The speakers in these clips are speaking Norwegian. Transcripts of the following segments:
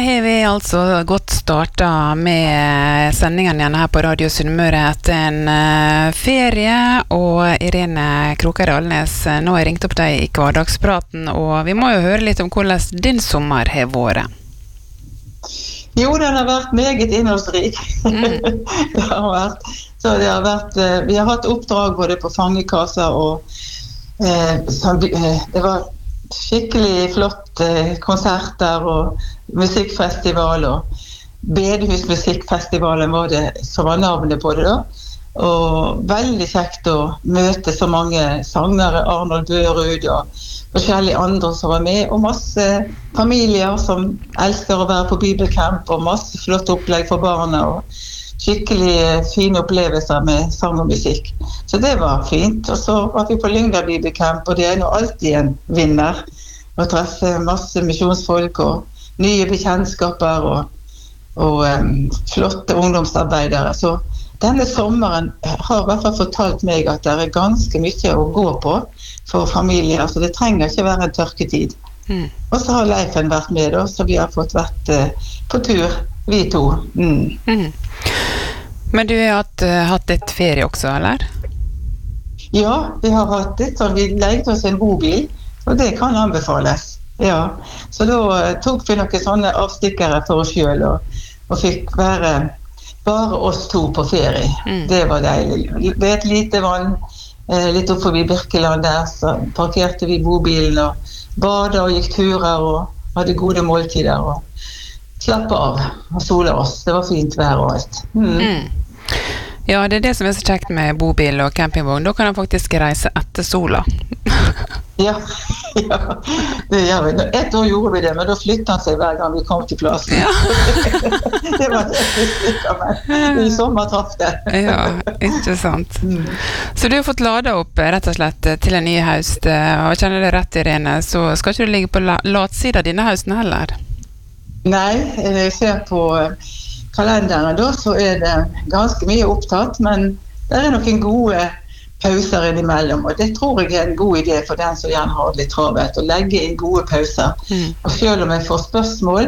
har vi altså godt startet med sendingen igjen her på Radio Sunnmøre etter en ferie, og Irene Kroker Alnes, nå har jeg ringt opp deg i hverdagspraten, og vi må jo høre litt om hvordan din sommer har vært. Jo, den har vært meget innholdsrik. Det har vært. Så det har vært, vi har hatt oppdrag både på fangekasser og det var skikkelig flott konserter og musikkfestival og bedehusmusikkfestivalen var det som var navnet på det da. Og veldig kjekt å møte så mange sangere, Arnold Børud og forskjellige andre som var med, og masse familier som elsker å være på bibelcamp, og masse flott opplegg for barna, og skikkelig fine opplevelser med sang og musikk. Så det var fint. Og så var vi på Lyngdal bibelcamp, og det er nå alltid en vinner å treffe masse misjonsfolk og nye bekjentskaper og flotte ungdomsarbeidere. Så denne sommeren har i hvert fall fortalt meg at det er ganske mye å gå på for familier, så det trenger ikke være en tørketid. Og så har Leifen vært med da, så vi har fått vært på tur, vi to. Men du har hatt et ferie også, eller? Ja, vi har hatt det, så vi leide oss en bobil, og det kan anbefales. Ja, så da tok vi noen sånne avstikkere for oss selv, og fikk være bare oss to på ferie. Det var deilig. Ved et lite vann, litt opp forbi Birkeland der, så parkerte vi bobilen og badet og gikk turer og hadde gode måltider og slappet av og sola oss. Det var fint vær og alt. Ja, det er det som er så kjekt med bobil og campingvogn. Da kan man faktisk reise etter sola. Ja, det gjør vi. Et år gjorde vi det, men da flyttet han seg hver gang vi kom til plassen. Ja. Det var det flyttet, men i sommer traff det. Ja, ikke sant. Så du har fått lada opp rett og slett til en ny høst, og kjenner det rett, Irene, så skal ikke du ligge på latsida denne høsten heller? Nei, jeg ser på kalenderen da, så er det ganske mye opptatt, men det er noen gode pauser innimellom, og det tror jeg er en god idé for den som gjerne har litt travelt, å legge inn gode pauser. Og selv om jeg får spørsmål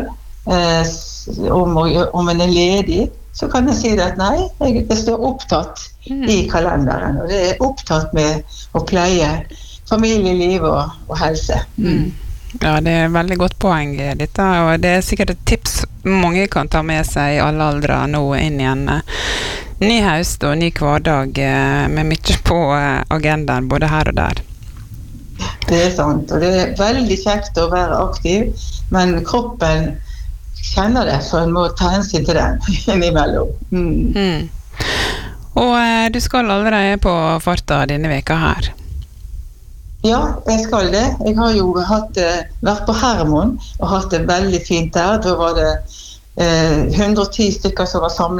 om en er ledig, så kan jeg si det at nei, det står opptatt i kalenderen, og det er opptatt med å pleie familieliv og helse. Ja, det er et veldig godt poeng dette, og det er sikkert et tips mange kan ta med seg i alle aldre nå inn i en ny høst og ny hverdag med mye på agendaen både her og der. Det er sant, og det er veldig kjekt å være aktiv, men kroppen kjenner det, så en må ta hensyn til den innimellom. Og du skal allerede på farta denne veka her? Ja, jeg skal det. Jeg har jo vært på Hermon og hatt det veldig fint der. Da var det 110 stykker som var samlet